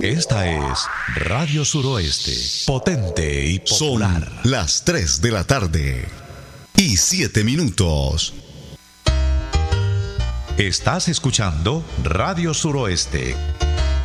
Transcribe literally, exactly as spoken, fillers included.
Esta es Radio Suroeste, potente y popular. Son las tres de la tarde y siete minutos. Estás escuchando Radio Suroeste,